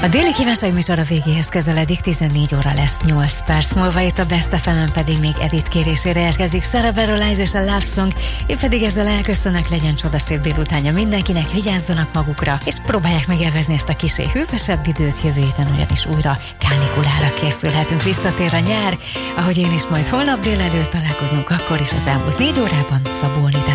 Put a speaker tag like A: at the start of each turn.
A: A déli kívánság műsor a végéhez közeledik, 14 óra lesz 8 perc múlva, itt a Best FM-en pedig még Edith kérésére érkezik Sarah Bareilles és a Love Song. Én pedig ezzel elköszönök, legyen csodaszép délutánja mindenkinek, vigyázzanak magukra, és próbálják megélvezni ezt a kisé hűvösebb időt, jövő héten ugyanis újra kánikulára készülhetünk, visszatér a nyár, ahogy én is majd holnap délelőtt találkozunk, akkor is az elmúlt 4 órában Szabó Anitát